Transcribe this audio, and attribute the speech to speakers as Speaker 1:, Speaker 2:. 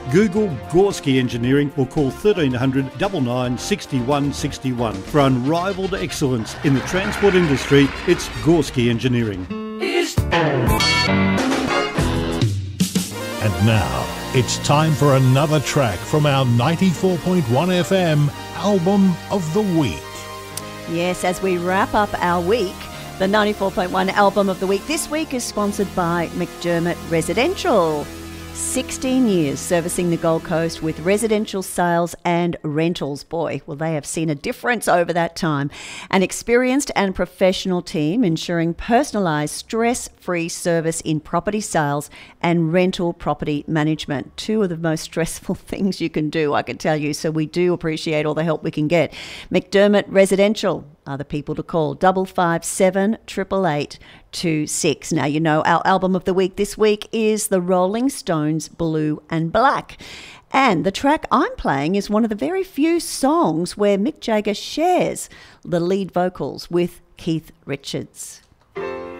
Speaker 1: Google Gorski Engineering or call 1300 99 61 61. For unrivaled excellence in the transport industry, it's Gorski Engineering.
Speaker 2: And now, it's time for another track from our 94.1 FM Album of the Week.
Speaker 3: Yes, as we wrap up our week, the 94.1 Album of the Week this week is sponsored by McDermott Residential. 16 years servicing the Gold Coast with residential sales and rentals. Boy, well, they have seen a difference over that time. An experienced and professional team ensuring personalised, stress-free service in property sales and rental property management. Two of the most stressful things you can do, I can tell you. So we do appreciate all the help we can get. McDermott Residential are the people to call. 557 888 26. Now, you know, our album of the week this week is the Rolling Stones' Blue and Black. And the track I'm playing is one of the very few songs where Mick Jagger shares the lead vocals with Keith Richards.